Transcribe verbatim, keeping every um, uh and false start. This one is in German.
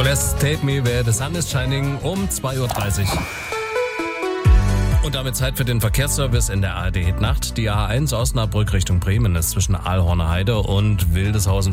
Celeste, Take Me Where the Sun is Shining um zwei Uhr dreißig. Und damit Zeit für den Verkehrsservice in der A R D Hit Nacht. Die A eins Osnabrück Richtung Bremen ist zwischen Aalhorner Heide und Wildeshausen